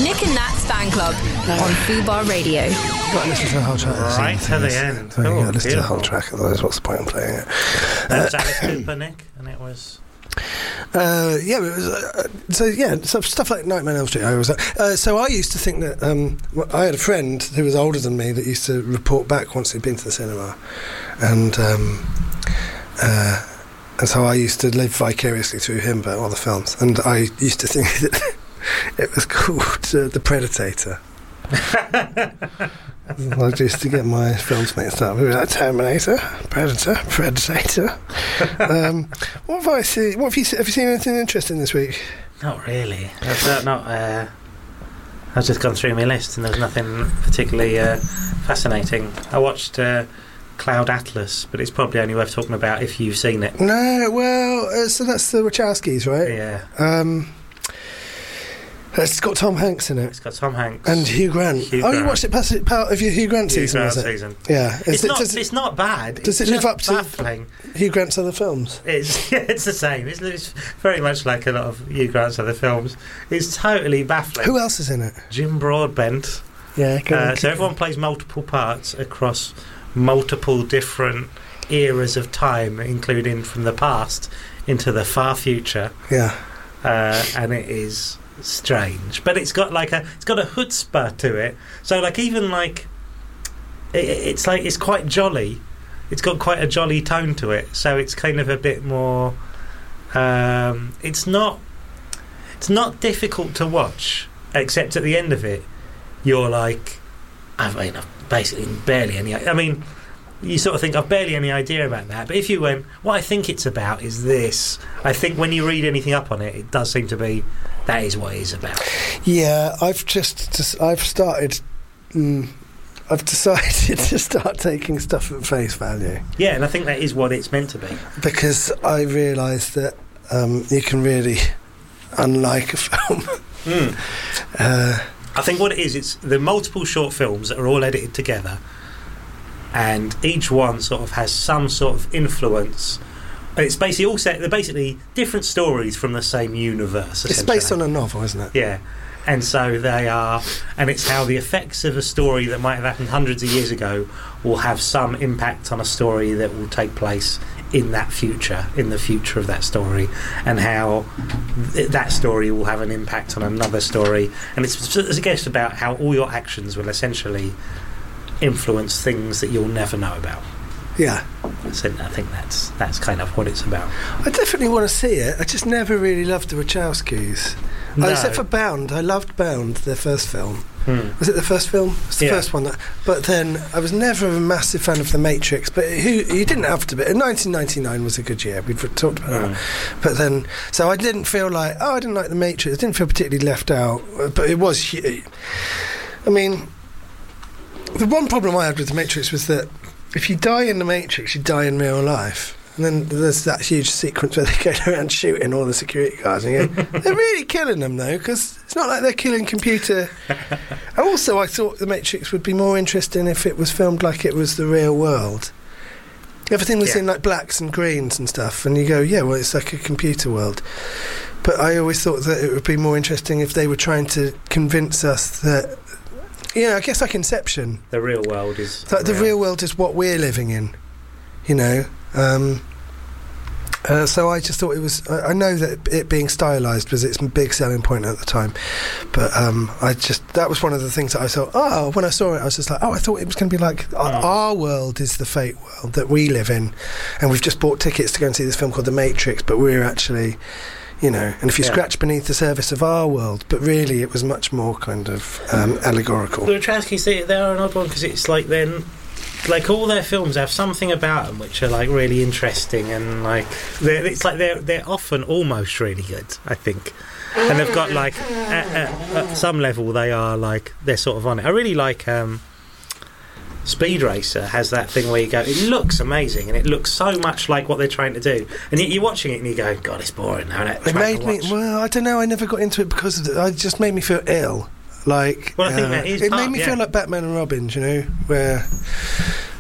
Nick and Nat's Fan Club on Fubar Radio. You've got to listen to the whole track. Right to the end. You've got to listen to the whole track, otherwise what's the point in playing it? That was Alice Cooper, Nick, and it was... it was so stuff like Nightmare on Elm Street. So I used to think that I had a friend who was older than me that used to report back once he'd been to the cinema, and so I used to live vicariously through him about all the films, and I used to think that it was called The Predator. I used to get my films mixed up. We were like Terminator, Predator. What have I seen? Have you seen anything interesting this week? Not really. I've just gone through my list and there was nothing particularly fascinating. I watched Cloud Atlas, but it's probably only worth talking about if you've seen it. No, well, so that's the Wachowskis, right? Yeah. It's got Tom Hanks in it. It's got Tom Hanks and Hugh Grant. You watched it part of your Hugh Grant season, was it? Season. Yeah. It's not bad. Does it live up to baffling. Hugh Grant's other films? It's the same. It's very much like a lot of Hugh Grant's other films. It's totally baffling. Who else is in it? Jim Broadbent. Yeah. So everyone plays multiple parts across multiple different eras of time, including from the past into the far future. Yeah. And it is strange, but it's got a chutzpah to it. So it's quite jolly. It's got quite a jolly tone to it. So it's kind of a bit more. It's not difficult to watch, except at the end of it, you're like, I've basically barely any. I mean, you sort of think I've barely any idea about that. But if you went, what I think it's about is this. I think when you read anything up on it, it does seem to be that is what it is about. Yeah, I've decided to start taking stuff at face value. Yeah, and I think that is what it's meant to be. Because I realised that you can really unlike a film. I think what it is, it's the multiple short films that are all edited together, and each one sort of has some sort of influence. And it's basically all set. They're basically different stories from the same universe. It's based on a novel, isn't it? Yeah, and so they are, and it's how the effects of a story that might have happened hundreds of years ago will have some impact on a story that will take place in that future, in the future of that story, and how that story will have an impact on another story. And it's I guess about how all your actions will essentially influence things that you'll never know about. Yeah. So I think that's kind of what it's about. I definitely want to see it. I just never really loved the Wachowskis. No. Except for Bound. I loved Bound, their first film. Was it the first film? It's the first one. But then I was never a massive fan of The Matrix. But you didn't have to be. 1999 was a good year. We've talked about that. But then, so I didn't feel like, I didn't like The Matrix. I didn't feel particularly left out. But it was, I mean, the one problem I had with The Matrix was that if you die in The Matrix, you die in real life. And then there's that huge sequence where they go around shooting all the security guards. And you go, they're really killing them, though, because it's not like they're killing computer. Also, I thought The Matrix would be more interesting if it was filmed like it was the real world. Everything was in like blacks and greens and stuff. And you go, yeah, well, it's like a computer world. But I always thought that it would be more interesting if they were trying to convince us that, I guess like Inception. The real world is... Like the real world is what we're living in, you know. So I just thought it was... I know that it being stylised was its big selling point at the time. But that was one of the things that I thought, when I saw it, I was just like, I thought it was going to be like, our world is the fake world that we live in. And we've just bought tickets to go and see this film called The Matrix, but we're actually... and if you scratch beneath the surface of our world, but really it was much more kind of allegorical. The Wachowskis, they're an odd one because it's like then, like all their films have something about them which are like really interesting and like they're often almost really good, I think. And they've got like at some level they're sort of on it. I really like. Speed Racer has that thing where you go, it looks amazing and it looks so much like what they're trying to do, and yet you're watching it and you go, God, it's boring now. It made me, I don't know, I never got into it because it just made me feel ill. Like, well, I think that is it made me feel like Batman and Robin, where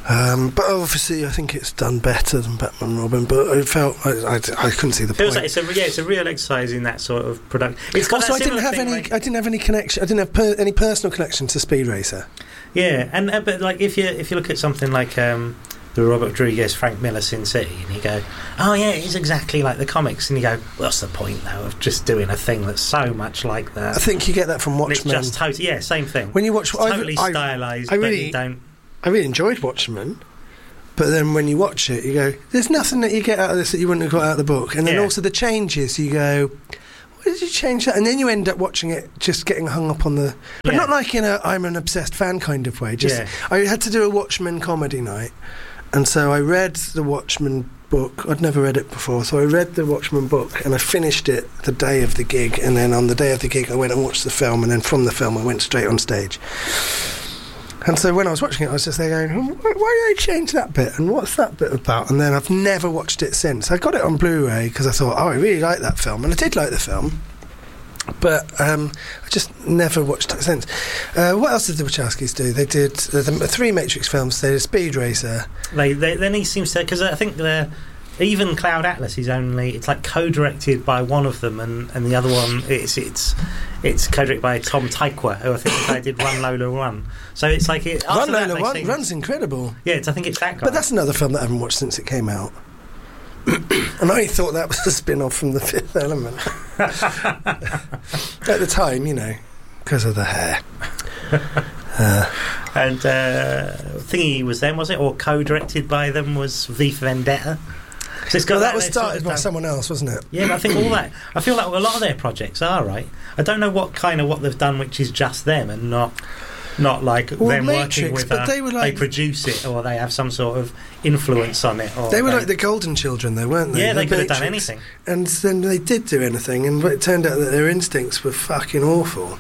But obviously, I think it's done better than Batman and Robin. But it felt I couldn't see the Feels point. like it's a real exercise in that sort of production. It's got Also, that I didn't have similar any. thing, like- I didn't have any connection. I didn't have any personal connection to Speed Racer. Yeah, and but like if you look at something like the Robert Rodriguez, Frank Miller Sin City, and you go, oh yeah, it's exactly like the comics, and you go, what's the point though of just doing a thing that's so much like that? I think you get that from And it's Watchmen. just totally same thing. When you watch, It's totally stylised, I but really- you don't. I really enjoyed Watchmen. But then when you watch it, you go, there's nothing that you get out of this that you wouldn't have got out of the book. And then Yeah. also the changes, you go, why did you change that? And then you end up watching it just getting hung up on the... But Yeah. not like in a I'm an obsessed fan kind of way. Just Yeah. I had to do a Watchmen comedy night. And so I read the Watchmen book. I'd never read it before. So I read the Watchmen book and I finished it the day of the gig. And then on the day of the gig, I went and watched the film. And then from the film, I went straight on stage. And so when I was watching it, I was just there going, why did they change that bit? And what's that bit about? And then I've never watched it since. I got it on Blu-ray because I thought, I really like that film. And I did like the film. But I just never watched it since. What else did the Wachowskis do? They did the 3 Matrix films. They did Speed Racer. Then he seems to, because I think even Cloud Atlas is it's like co-directed by one of them, and the other one it's co-directed by Tom Tykwer, who I think the guy did Run Lola Run. So it's like Run Lola Run Run's incredible. Yeah, I think it's that guy. But that's another film that I haven't watched since it came out. And I thought that was a spin-off from The Fifth Element. At the time, because of the hair. And Thingy was them, was it? Or co-directed by them was V for Vendetta. So it's got that was sort of started by someone else, wasn't it? Yeah, but I think all that. I feel like a lot of their projects are right. I don't know what they've done, which is just them and not like them Matrix, working with. but they were like, they produce it or they have some sort of influence on it. Or they were like the Golden Children, though, weren't they? Yeah, they The could have done Matrix. anything. And then they did do anything, and it turned out that their instincts were fucking awful.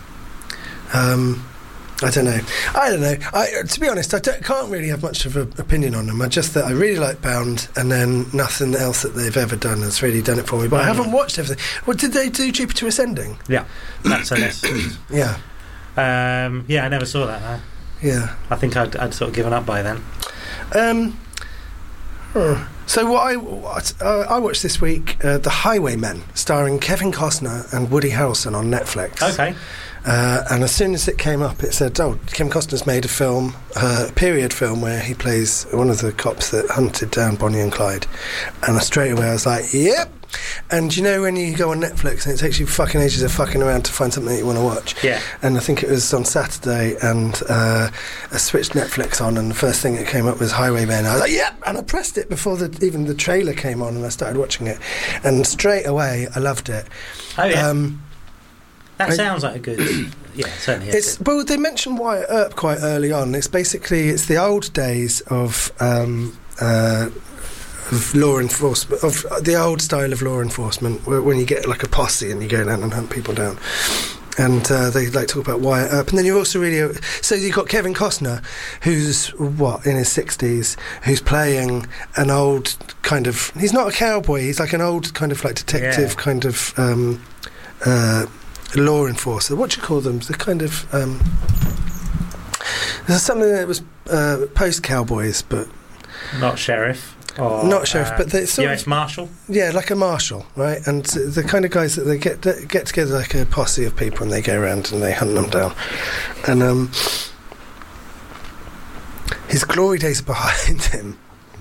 I don't know. To be honest, I can't really have much of an opinion on them. I really like Bound, and then nothing else that they've ever done has really done it for me. But I haven't watched everything. What did they do? Jupiter Ascending? Yeah, that's a list. Yeah. Yeah, I never saw that. No. Yeah. I think I'd sort of given up by then. So what I watched this week, The Highwaymen, starring Kevin Costner and Woody Harrelson on Netflix. Okay. And as soon as it came up, it said, Kevin Costner's made a film, a period film, where he plays one of the cops that hunted down Bonnie and Clyde. And straight away I was like, yep. And when you go on Netflix and it takes you fucking ages of fucking around to find something that you want to watch. Yeah. And I think it was on Saturday, and I switched Netflix on, and the first thing that came up was Highwaymen. I was like, yep! And I pressed it before even the trailer came on, and I started watching it. And straight away, I loved it. Oh, yeah. That sounds like a good... Yeah, certainly is. Well, they mentioned Wyatt Earp quite early on. It's the old days of law enforcement, of the old style of law enforcement, when you get like a posse and you go down and hunt people down. And they talk about Wyatt Earp. And then you also so you've got Kevin Costner, who's in his 60s, who's playing an old kind of... He's not a cowboy, he's like an old kind of like detective kind of law enforcer. What do you call them? The kind of... there's something that was post-cowboys, but... Not sheriff. Or, not sheriff, but they sort US of, marshal. Yeah, like a marshal, right? And the kind of guys that they get together like a posse of people, and they go around and they hunt them down. And his glory days are behind him.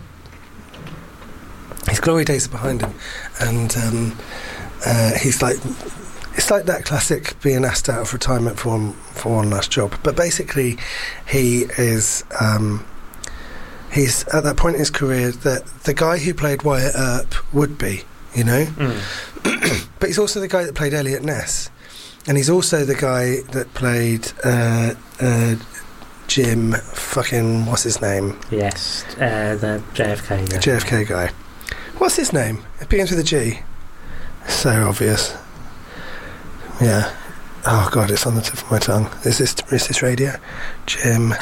And he's like, it's like that classic being asked out of retirement for one last job. But basically, he is. He's at that point in his career that the guy who played Wyatt Earp would be, But he's also the guy that played Elliot Ness. And he's also the guy that played Jim fucking... What's his name? Yes, the JFK guy. JFK guy. What's his name? It begins with a G. So obvious. Yeah. Oh, God, it's on the tip of my tongue. Is this radio? Jim...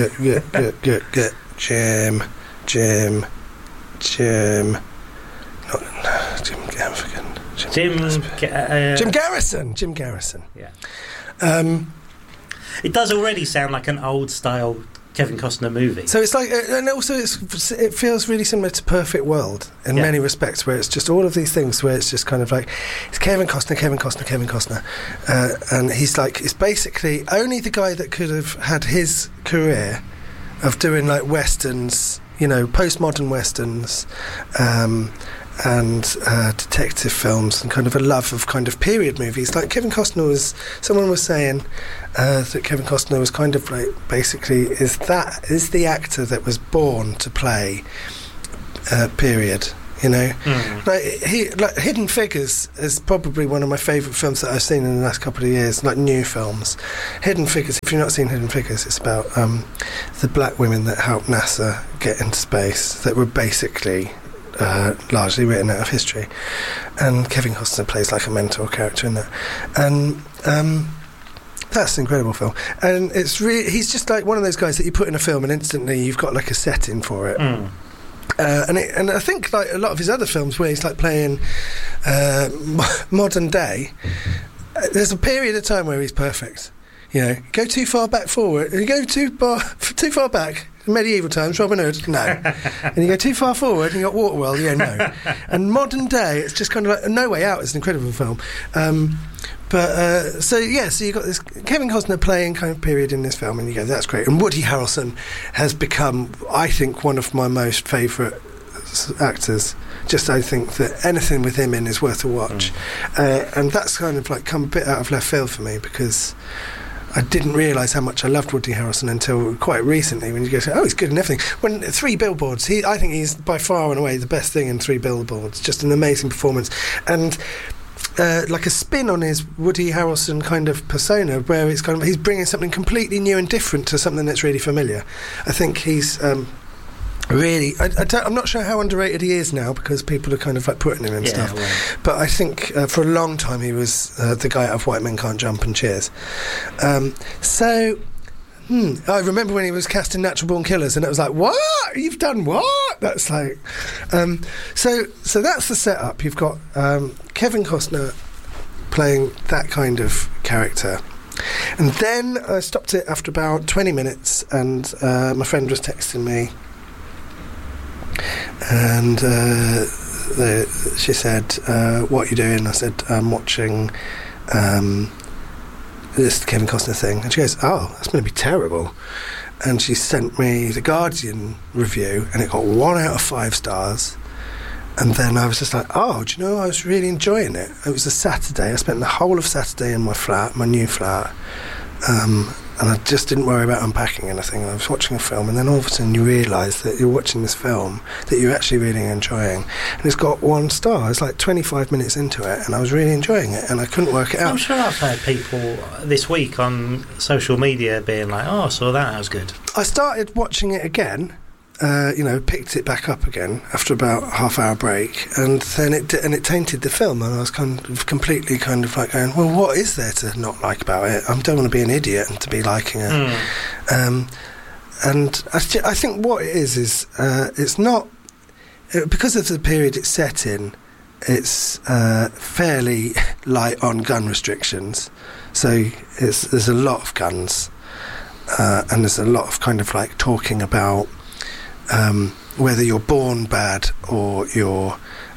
Jim. Not Jim Gaffigan. Jim Garrison. Yeah. It does already sound like an old style Kevin Costner movie. So it's like, and also it feels really similar to Perfect World in many respects, where it's just all of these things where it's just kind of like, it's Kevin Costner, and he's like, it's basically only the guy that could have had his career of doing like westerns, you know, postmodern westerns, and detective films, and kind of a love of kind of period movies. Like Kevin Costner was, someone was saying that Kevin Costner was kind of like, basically is the actor that was born to play period, you know. Like Hidden Figures is probably one of my favourite films that I've seen in the last couple of years, like new films. Hidden Figures, if you've not seen Hidden Figures, it's about the black women that helped NASA get into space, that were basically largely written out of history, and Kevin Costner plays like a mentor character in that, and that's an incredible film. And it's really, he's just like one of those guys that you put in a film and instantly you've got like a setting for it. And I think like a lot of his other films where he's like playing modern day, there's a period of time where he's perfect. You know, go too far back forward, you go too far back, medieval times, Robin Hood, no. And you go too far forward and you got Waterworld, yeah, no. And modern day, it's just kind of like No Way Out is an incredible film. So you got this Kevin Costner playing kind of period in this film, and you go, that's great. And Woody Harrelson has become, I think, one of my most favourite actors. Just I think that anything with him in is worth a watch. And that's kind of like come a bit out of left field for me, because I didn't realise how much I loved Woody Harrelson until quite recently, when you go, oh, he's good in everything. When Three Billboards, I think he's by far and away the best thing in Three Billboards. Just an amazing performance. And like a spin on his Woody Harrelson kind of persona, where it's kind of, he's bringing something completely new and different to something that's really familiar. I think he's really, I'm not sure how underrated he is now, because people are kind of like putting him in stuff. Well. But I think for a long time he was the guy out of White Men Can't Jump and Cheers. I remember when he was cast in Natural Born Killers, and it was like, what? You've done what? That's like... So that's the setup. You've got Kevin Costner playing that kind of character. And then I stopped it after about 20 minutes, and my friend was texting me, and she said, what are you doing? I said, I'm watching... this Kevin Costner thing, and she goes, oh, that's going to be terrible. And she sent me the Guardian review, and it got 1 out of 5 stars. And then I was just like, oh, do you know, I was really enjoying it. It was a Saturday. I spent the whole of Saturday in my flat, my new flat, and I just didn't worry about unpacking anything. I was watching a film, and then all of a sudden you realise that you're watching this film that you're actually really enjoying, and it's got 1 star. It's like 25 minutes into it, and I was really enjoying it, and I couldn't work it out. I'm sure I've heard people this week on social media being like, oh, I saw that was good. I started watching it again, picked it back up again after about a half-hour break, and then it tainted the film, and I was kind of completely kind of like going, well, what is there to not like about it? I don't want to be an idiot and to be liking it. And I think what it is it's not, because of the period it's set in, it's fairly light on gun restrictions, so there's a lot of guns, and there's a lot of kind of like talking about whether you're born bad or you're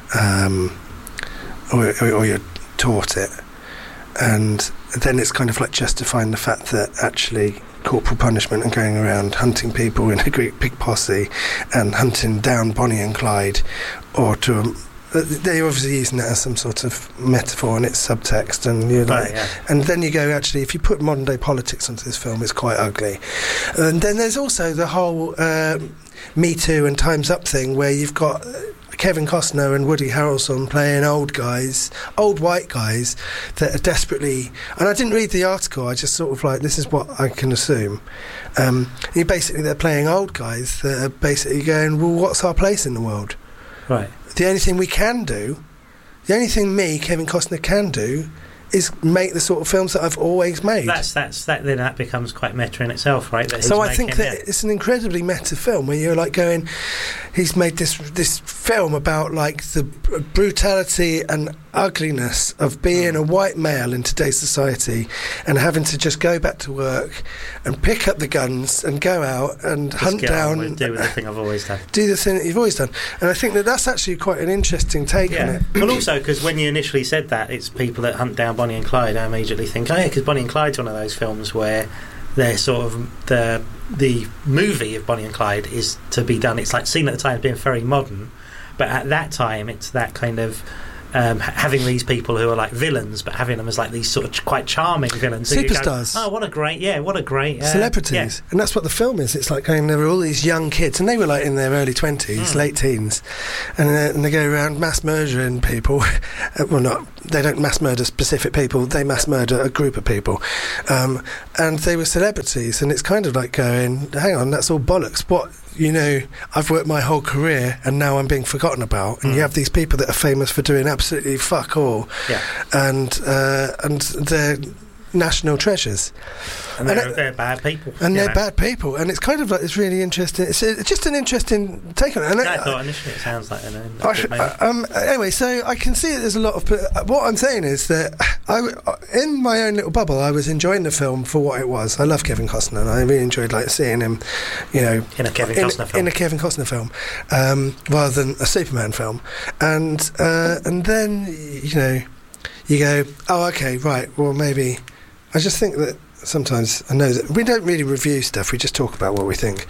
taught it, and then it's kind of like justifying the fact that actually corporal punishment and going around hunting people in a great big posse and hunting down Bonnie and Clyde, or they're obviously using that as some sort of metaphor, and it's subtext, and you're like, and then you go, actually, if you put modern day politics onto this film, it's quite ugly. And then there's also the whole Me Too and Time's Up thing, where you've got Kevin Costner and Woody Harrelson playing old white guys that are desperately, and I didn't read the article, I just sort of like, this is what I can assume, they're playing old guys that are basically going, well, what's our place in the world? Right. The only thing we can do, the only thing Kevin Costner can do, is make the sort of films that I've always made. Then that becomes quite meta in itself, right? So I think that it's an incredibly meta film, where you're like going, he's made this film about like the brutality and ugliness of being a white male in today's society and having to just go back to work and pick up the guns and go out and hunt down and do the thing I've always done. Do the thing that you've always done. And I think that that's actually quite an interesting take on it. Well, also because when you initially said that it's people that hunt down Bonnie and Clyde, I immediately think, oh yeah, because Bonnie and Clyde's one of those films where they're sort of the movie of Bonnie and Clyde is to be done. It's like seen at the time as being very modern, but at that time it's that kind of having these people who are like villains, but having them as like these sort of quite charming villains. So superstars. Go, oh, what a great celebrities. Yeah. And that's what the film is. It's like going, there were all these young kids, and they were like in their early 20s, late teens, and they go around mass murdering people. They don't mass murder specific people, they mass murder a group of people. And they were celebrities, and it's kind of like going, hang on, that's all bollocks. What? I've worked my whole career and now I'm being forgotten about, and you have these people that are famous for doing absolutely fuck all, and they're national treasures, and they're bad people, and they're bad people, and it's kind of like, it's really interesting. It's just an interesting take on it. And I thought initially it sounds like anyway, so I can see that there's a lot of what I'm saying is that in my own little bubble I was enjoying the film for what it was. I love Kevin Costner, and I really enjoyed like seeing him in a Kevin Costner film rather than a Superman film, and then you go, oh okay, right, well maybe. I just think that sometimes, I know that we don't really review stuff, we just talk about what we think.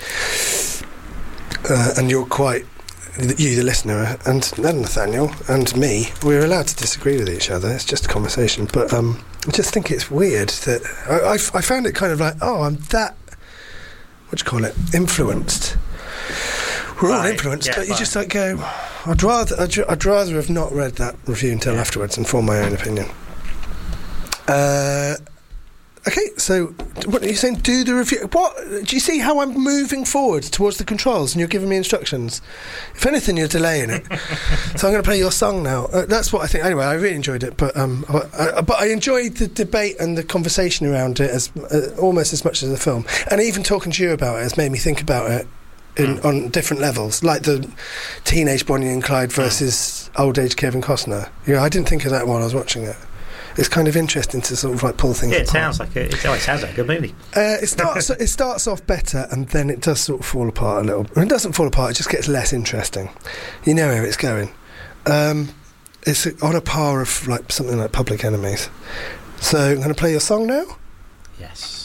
And you, the listener, and Nathaniel, and me, we're allowed to disagree with each other, it's just a conversation. But I just think it's weird that, I found it kind of like, oh, I'm that, influenced. We're all influenced, but you just like go, I'd rather have not read that review until afterwards and form my own opinion. Okay, so what are you saying? Do the review. What do you see? How I'm moving forward towards the controls, and you're giving me instructions. If anything, you're delaying it. So I'm going to play your song now. That's what I think. Anyway, I really enjoyed it, but I enjoyed the debate and the conversation around it as almost as much as the film. And even talking to you about it has made me think about it on different levels, like the teenage Bonnie and Clyde versus old age Kevin Costner. I didn't think of that while I was watching it. It's kind of interesting to sort of like pull things apart. Sounds like it sounds like a good movie. It starts off better, and then it does sort of fall apart a little. It doesn't fall apart; it just gets less interesting. You know where it's going. It's on a par of like something like Public Enemies. So I'm going to play your song now. Yes.